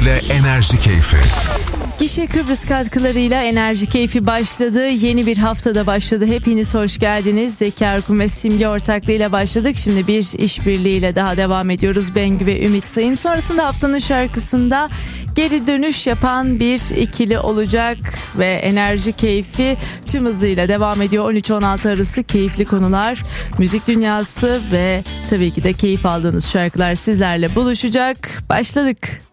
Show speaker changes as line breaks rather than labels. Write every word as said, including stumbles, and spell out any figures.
katkılarıyla Enerji Keyfi.
Gişe Kıbrıs katkılarıyla Enerji Keyfi başladı. Yeni bir haftada başladı. Hepiniz hoş geldiniz. Zeki Erkum ve Simge ortaklığıyla başladık. Şimdi bir işbirliğiyle daha devam ediyoruz. Bengü ve Ümit Sayın. Sonrasında haftanın şarkısında geri dönüş yapan bir ikili olacak ve Enerji Keyfi tüm hızıyla devam ediyor. on üç on altı arası keyifli konular, müzik dünyası ve tabii ki de keyif aldığınız şarkılar sizlerle buluşacak. Başladık.